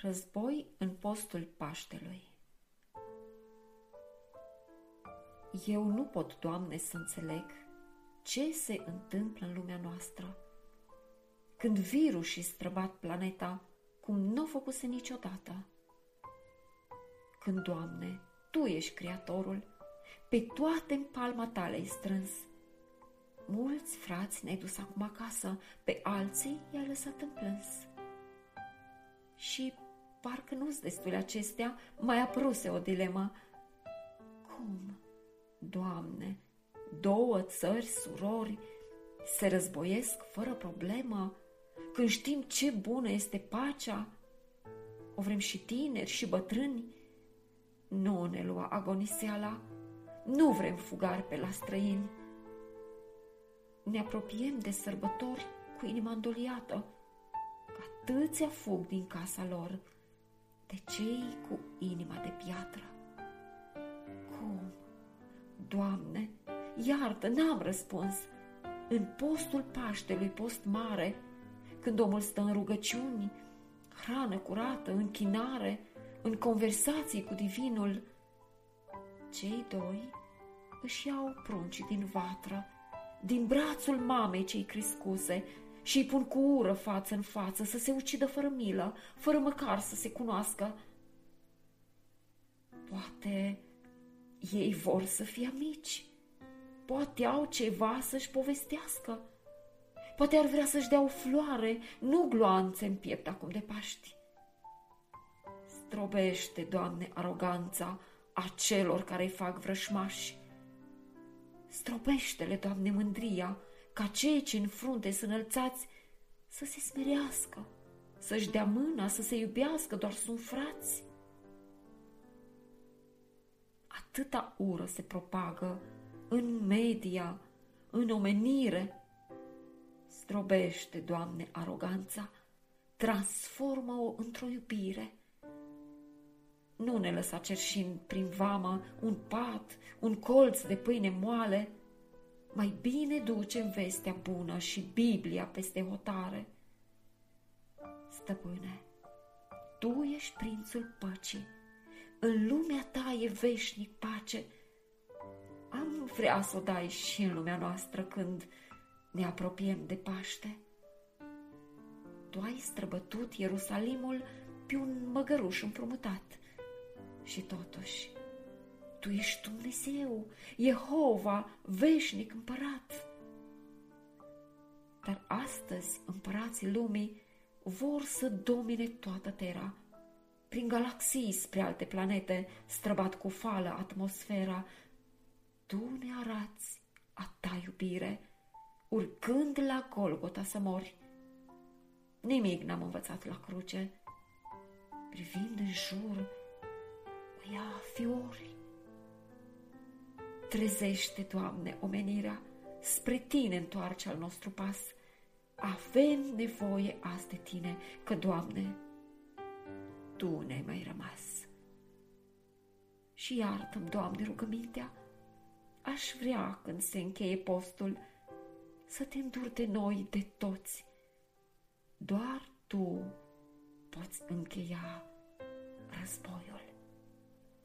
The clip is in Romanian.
Război în postul Paștelui. Eu nu pot, Doamne, să înțeleg ce se întâmplă în lumea noastră, când virusii străbat planeta cum n-o făcuse niciodată. Când, Doamne, Tu ești Creatorul, pe toate în palma Ta le-ai strâns. Mulți frați ne-ai dus acum acasă, pe alții i-ai lăsat în plâns. Și parcă nu-s destule acestea, mai apăruse o dilemă. Cum, Doamne, două țări surori se războiesc fără problemă, când știm ce bună este pacea? O vrem și tineri și bătrâni. Nu ne lua agoniseala, nu vrem fugari pe la străini. Ne apropiem de sărbători cu inima îndoliată, că atâția fug din casa lor, de cei cu inima de piatră. Cum, Doamne, iartă, n-am răspuns. În postul Paștelui, post mare, când omul stă în rugăciuni, hrană curată, închinare, în conversații cu divinul, cei doi își iau pruncii din vatră, din brațul mamei cei crescuse, și îi pun cu ură față în față să se ucidă fără milă, fără măcar să se cunoască. Poate ei vor să fie amici, poate au ceva să-și povestească, poate ar vrea să-și dea o floare, nu gloanțe în piept acum de Paști. Strobește, Doamne, aroganța acelor care-i fac vrășmași. Strobește-le, Doamne, mândria, ca cei ce în frunte sunt înălțați să se smerească, să-și dea mâna, să se iubească, doar sunt frați. Atâta ură se propagă în media, în omenire. Strobește, Doamne, aroganța, transformă-o într-o iubire. Nu ne lăsa cerșind prin vamă un pat, un colț de pâine moale. Mai bine ducem vestea bună și Biblia peste hotare. Stăpâne, Tu ești prințul păcii, în lumea Ta e veșnic pace. Am vrea să o dai și în lumea noastră când ne apropiem de Paște. Tu ai străbătut Ierusalimul pe un măgăruș împrumutat și totuși Tu ești Dumnezeu, Jehova, veșnic împărat. Dar astăzi împărații lumii vor să domine toată Terra, prin galaxii spre alte planete, străbat cu fală atmosfera. Tu ne arați a Ta iubire, urcând la Golgota să mori. Nimic n-am învățat la cruce, privind în jur, îi ia fiori. Trezește, Doamne, omenirea, spre Tine întoarce al nostru pas. Avem nevoie azi de Tine, că, Doamne, Tu ne-ai mai rămas. Și iartă-mi, Doamne, rugămintea, aș vrea, când se încheie postul, să Te înduri de noi, de toți. Doar Tu poți încheia războiul.